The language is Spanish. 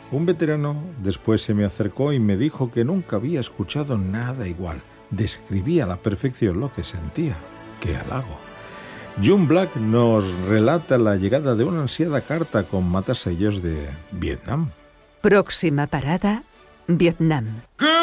Un veterano después se me acercó y me dijo que nunca había escuchado nada igual. Describía a la perfección lo que sentía. ¡Qué halago! June Black nos relata la llegada de una ansiada carta con matasellos de Vietnam. Próxima parada, Vietnam.